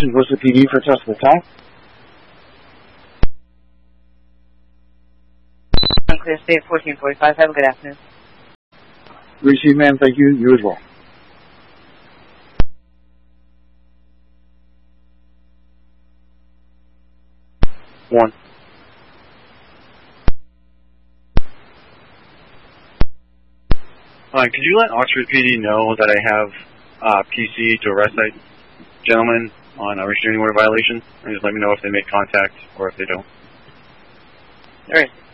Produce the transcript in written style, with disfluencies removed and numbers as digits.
is Worcester PD for test of attack. Clear state 1445. Have a good afternoon. Receive, ma'am. Thank you. You as well. One. Hi, could you let Oxford PD know that I have PC to arrest that gentleman on a restraining order violation? And just let me know if they make contact or if they don't. All right.